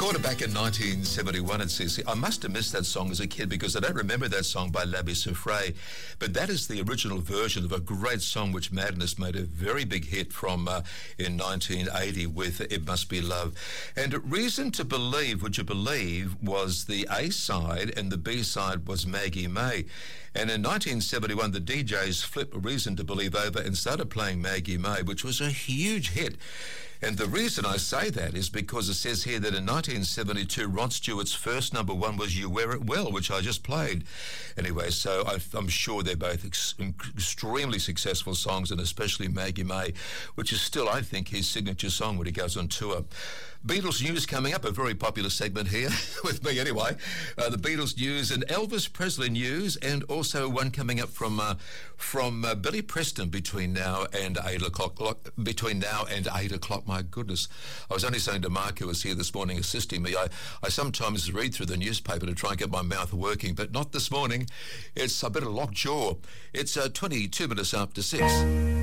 Recorded back in 1971, it says, I must have missed that song as a kid because I don't remember that song by L'Abbé Souffré, but that is the original version of a great song which Madness made a very big hit from in 1980 with It Must Be Love. And Reason to Believe, Would You Believe, was the A-side and the B-side was Maggie May. And in 1971, the DJs flipped Reason to Believe over and started playing Maggie May, which was a huge hit. And the reason I say that is because it says here that in 1972, Rod Stewart's first number one was You Wear It Well, which I just played. Anyway, so I'm sure they're both extremely successful songs, and especially Maggie May, which is still, I think, his signature song when he goes on tour. Beatles news coming up, a very popular segment here, with me anyway. The Beatles news and Elvis Presley news, and also one coming up from Billy Preston between now and 8 o'clock. Between now and 8 o'clock. My goodness. I was only saying to Mark, who was here this morning assisting me, I sometimes read through the newspaper to try and get my mouth working, but not this morning. It's a bit of lockjaw. It's 22 minutes after 6.